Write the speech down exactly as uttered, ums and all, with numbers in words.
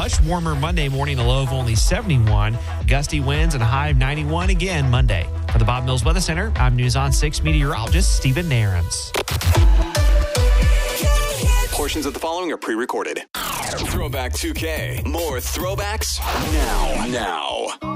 much warmer Monday morning, a low of only seventy-one. Gusty winds and a high of ninety-one again Monday. For the Bob Mills Weather Center, I'm News on six meteorologist Stephen Nairns. Portions of the following are pre-recorded. Throwback two K. More throwbacks now. Now.